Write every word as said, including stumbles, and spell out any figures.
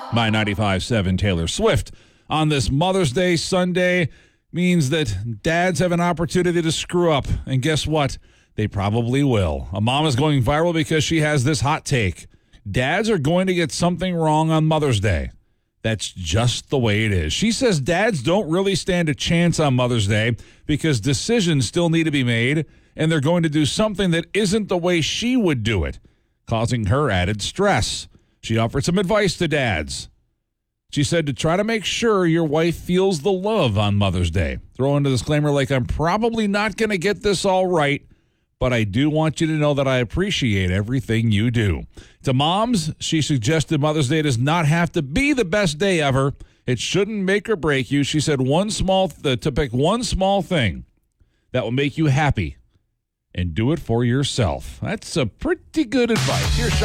By ninety-five point seven Taylor Swift. On this Mother's Day Sunday means that dads have an opportunity to screw up. And guess what? They probably will. A mom is going viral because she has this hot take. Dads are going to get something wrong on Mother's Day. That's just the way it is. She says dads don't really stand a chance on Mother's Day because decisions still need to be made, and they're going to do something that isn't the way she would do it, causing her added stress. She offered some advice to dads. She said to try to make sure your wife feels the love on Mother's Day. Throw in a disclaimer like, I'm probably not going to get this all right, but I do want you to know that I appreciate everything you do. To moms, she suggested Mother's Day does not have to be the best day ever. It shouldn't make or break you. She said one small th- to pick one small thing that will make you happy and do it for yourself. That's a pretty good advice. Here's Sean.